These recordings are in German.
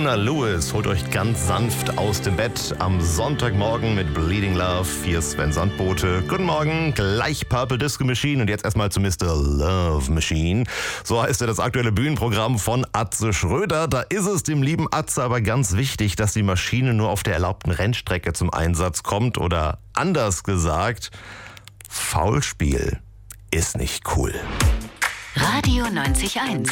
Leona Lewis holt euch ganz sanft aus dem Bett am Sonntagmorgen mit Bleeding Love. Hier ist Sven Sandbote. Guten Morgen, gleich Purple Disco Machine und jetzt erstmal zu Mr. Love Machine. So heißt ja das aktuelle Bühnenprogramm von Atze Schröder. Da ist es dem lieben Atze aber ganz wichtig, dass die Maschine nur auf der erlaubten Rennstrecke zum Einsatz kommt. Oder anders gesagt, Foulspiel ist nicht cool. Radio 90.1.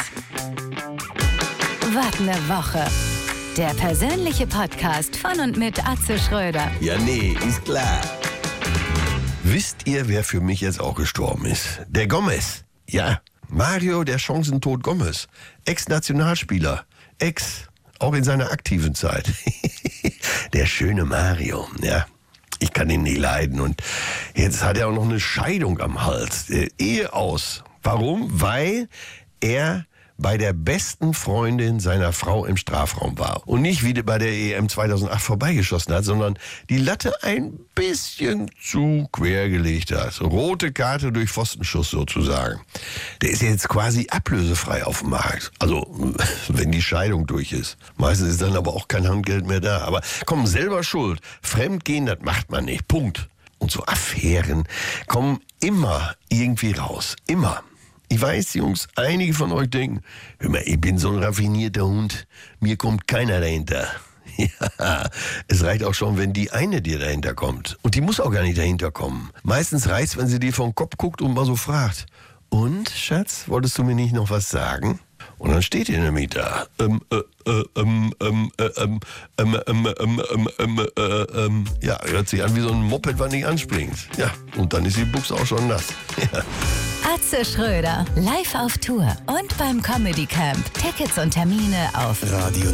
Was ne Woche. Der persönliche Podcast von und mit Atze Schröder. Ja, nee, ist klar. Wisst ihr, wer für mich jetzt auch gestorben ist? Der Gomez. Ja, Mario, der Chancentod Gomez. Ex-Nationalspieler. Auch in seiner aktiven Zeit. Der schöne Mario, ja. Ich kann ihn nicht leiden. Und jetzt hat er auch noch eine Scheidung am Hals. Ehe aus. Warum? Weil er bei der besten Freundin seiner Frau im Strafraum war. Und nicht wie bei der EM 2008 vorbeigeschossen hat, sondern die Latte ein bisschen zu quer gelegt hat. Rote Karte durch Pfostenschuss sozusagen. Der ist jetzt quasi ablösefrei auf dem Markt. Also, wenn die Scheidung durch ist. Meistens ist dann aber auch kein Handgeld mehr da. Aber komm, selber schuld. Fremdgehen, das macht man nicht. Punkt. Und so Affären kommen immer irgendwie raus. Immer. Ich weiß, Jungs, einige von euch denken, hör mal, ich bin so ein raffinierter Hund, mir kommt keiner dahinter. Ja, es reicht auch schon, wenn die eine dir dahinter kommt. Und die muss auch gar nicht dahinter kommen. Meistens reicht's, wenn sie dir vom Kopf guckt und mal so fragt. Und, Schatz, wolltest du mir nicht noch was sagen? Und dann steht ihr nämlich da. Ja, hört sich an wie so ein Moped, was nicht anspringt. Ja, und dann ist die Buchse auch schon nass. Ja. Atze Schröder, live auf Tour und beim Comedy Camp. Tickets und Termine auf Radio